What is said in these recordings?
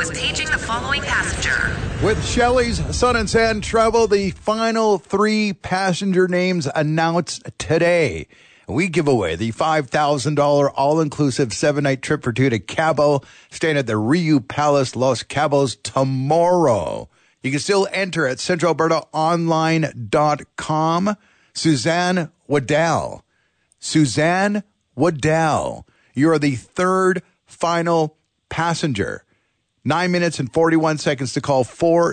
is paging the following passenger. With Shelley's Sun and Sand Travel, the final 3 passenger names announced today. We give away the $5,000 all-inclusive 7-night trip for 2 to Cabo, staying at the Riu Palace, Los Cabos tomorrow. You can still enter at centralalbertaonline.com. Suzanne Waddell. Suzanne Waddell. You are the 3rd final passenger. 9 minutes and 41 seconds to call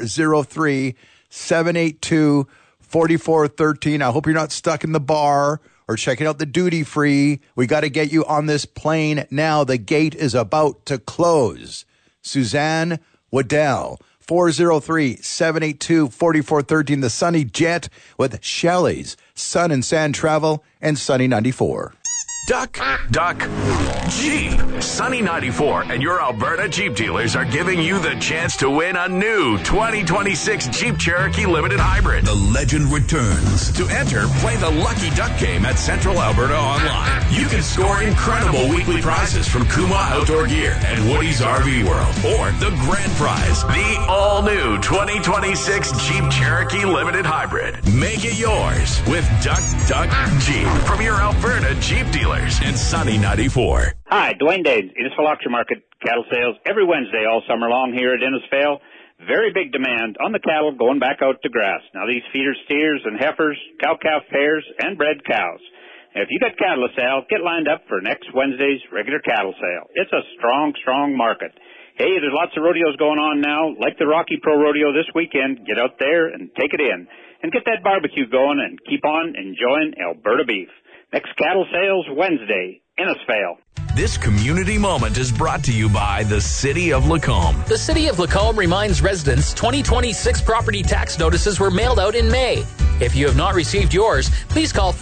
403-782-4413. I hope you're not stuck in the bar or checking out the duty free. We got to get you on this plane now. The gate is about to close. Suzanne Waddell. 403-782-4413. The Sunny Jet with Shelley's Sun and Sand Travel and Sunny 94. Duck, Jeep. Sunny 94 and your Alberta Jeep dealers are giving you the chance to win a new 2026 Jeep Cherokee Limited Hybrid. The legend returns. To enter, play the Lucky Duck game at Central Alberta Online. You can score incredible weekly prizes from Kuma Outdoor Gear and Woody's RV World. Or the grand prize, the all-new 2026 Jeep Cherokee Limited Hybrid. Make it yours with Duck Jeep from your Alberta Jeep dealers and Sunny 94. Hi, Dwayne Danes, Innisfail Auction Market cattle sales every Wednesday all summer long here at Innisfail. Very big demand on the cattle going back out to grass. Now these feeder steers and heifers, cow-calf pairs, and bred cows. If you got cattle to sell, get lined up for next Wednesday's regular cattle sale. It's a strong market. Hey, there's lots of rodeos going on now, like the Rocky Pro Rodeo this weekend. Get out there and take it in. And get that barbecue going and keep on enjoying Alberta beef. Next cattle sales Wednesday, Innisfail. This community moment is brought to you by the City of Lacombe. The City of Lacombe reminds residents 2026 property tax notices were mailed out in May. If you have not received yours, please call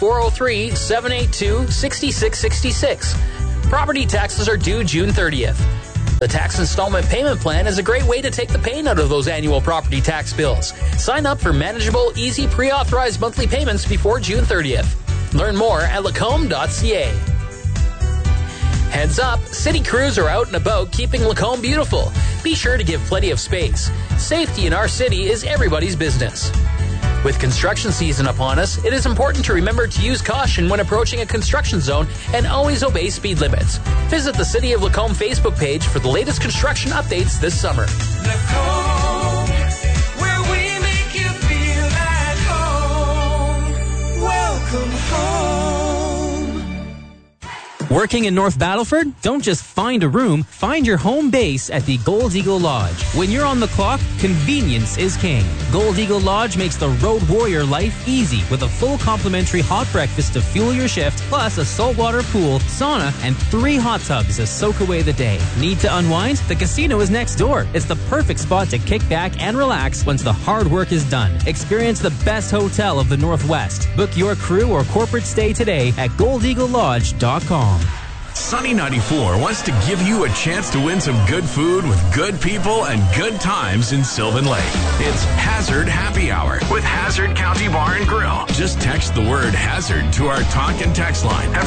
403-782-6666. Property taxes are due June 30th. The tax installment payment plan is a great way to take the pain out of those annual property tax bills. Sign up for manageable, easy, pre-authorized monthly payments before June 30th. Learn more at lacombe.ca. Heads up, city crews are out and about keeping Lacombe beautiful. Be sure to give plenty of space. Safety in our city is everybody's business. With construction season upon us, it is important to remember to use caution when approaching a construction zone and always obey speed limits. Visit the City of Lacombe Facebook page for the latest construction updates this summer. Lacombe, where we make you feel at home. Welcome home. Working in North Battleford? Don't just find a room, find your home base at the Gold Eagle Lodge. When you're on the clock, convenience is king. Gold Eagle Lodge makes the road warrior life easy with a full complimentary hot breakfast to fuel your shift, plus a saltwater pool, sauna, and 3 hot tubs to soak away the day. Need to unwind? The casino is next door. It's the perfect spot to kick back and relax once the hard work is done. Experience the best hotel of the Northwest. Book your crew or corporate stay today at goldeaglelodge.com. Sunny 94 wants to give you a chance to win some good food with good people and good times in Sylvan Lake. It's Hazard Happy Hour with Hazard County Bar and Grill. Just text the word Hazard to our talk and text line at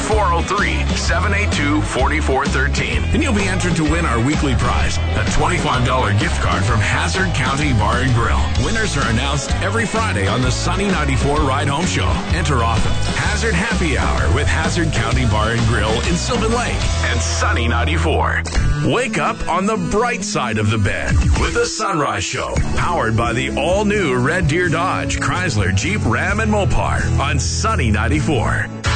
403-782-4413. And you'll be entered to win our weekly prize, a $25 gift card from Hazard County Bar and Grill. Winners are announced every Friday on the Sunny 94 Ride Home Show. Enter often. Hazard Happy Hour with Hazard County Bar and Grill in Sylvan Lake and Sunny 94. Wake up on the bright side of the bed with the Sunrise Show, powered by the all-new Red Deer Dodge, Chrysler, Jeep, Ram, and Mopar on Sunny 94.